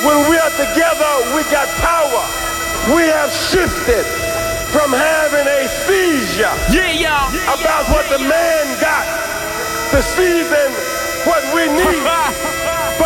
When we are together, we got power. We have shifted from having a seizure about what the man got to seizing what we need.